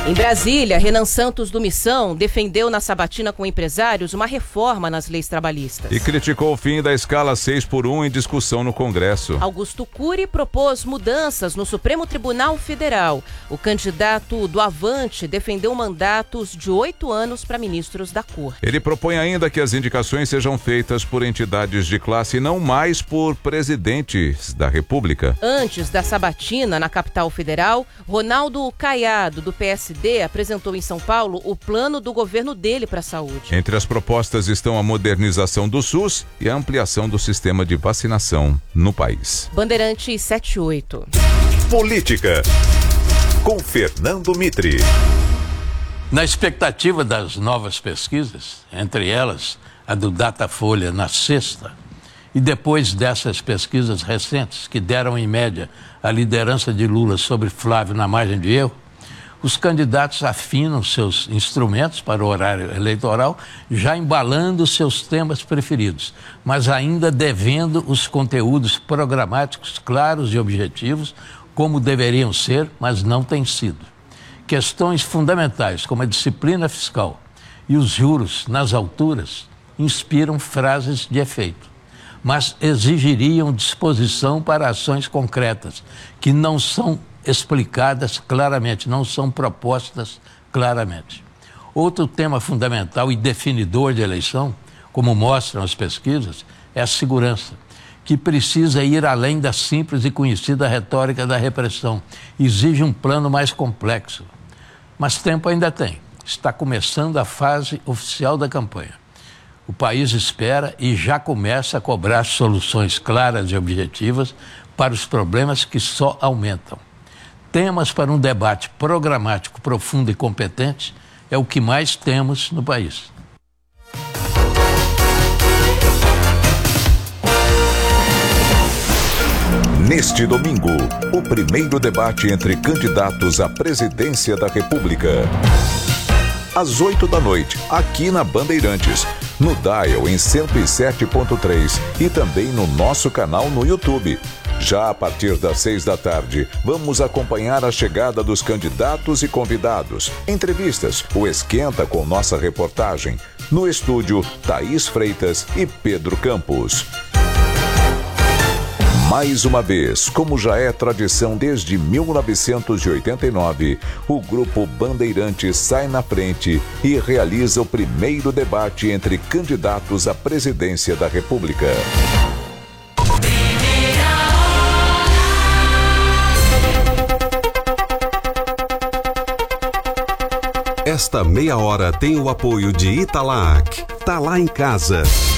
Em Brasília, Renan Santos do Missão defendeu na sabatina com empresários uma reforma nas leis trabalhistas. E criticou o fim da escala 6x1 em discussão no Congresso. Augusto Cury propôs mudanças no Supremo Tribunal Federal. O candidato do Avante defendeu mandatos de 8 anos para ministros da Corte. Ele propõe ainda que as indicações sejam feitas por entidades de classe e não mais por presidentes da República. Antes da sabatina na capital federal, Ronaldo Caiado, do PSD, apresentou em São Paulo o plano do governo dele para a saúde. Entre as propostas estão a modernização do SUS e a ampliação do sistema de vacinação no país. Bandeirantes 78. Política, com Fernando Mitre. Na expectativa das novas pesquisas, entre elas a do Datafolha na sexta, e depois dessas pesquisas recentes que deram em média a liderança de Lula sobre Flávio na margem de erro, os candidatos afinam seus instrumentos para o horário eleitoral, já embalando seus temas preferidos, mas ainda devendo os conteúdos programáticos claros e objetivos, como deveriam ser, mas não têm sido. Questões fundamentais, como a disciplina fiscal e os juros nas alturas, inspiram frases de efeito, mas exigiriam disposição para ações concretas, que não são explicadas claramente, não são propostas claramente. Outro tema fundamental e definidor de eleição, como mostram as pesquisas, é a segurança, que precisa ir além da simples e conhecida retórica da repressão. Exige um plano mais complexo. Mas tempo ainda tem. Está começando a fase oficial da campanha. O país espera e já começa a cobrar soluções claras e objetivas para os problemas que só aumentam. Temas para um debate programático profundo e competente é o que mais temos no país. Neste domingo, o primeiro debate entre candidatos à presidência da República. Às 20h, aqui na Bandeirantes, no Dial em 107.3 e também no nosso canal no YouTube. Já a partir das 18h, vamos acompanhar a chegada dos candidatos e convidados, entrevistas, o Esquenta com nossa reportagem. No estúdio, Thaís Freitas e Pedro Campos. Mais uma vez, como já é tradição desde 1989, o Grupo Bandeirantes sai na frente e realiza o primeiro debate entre candidatos à presidência da República. Esta meia hora tem o apoio de Italac. Tá lá em casa.